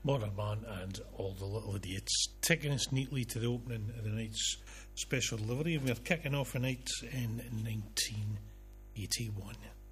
Moraman and All the Little Idiots, taking us neatly to the opening of the night's special delivery. We're kicking off a night in 1981.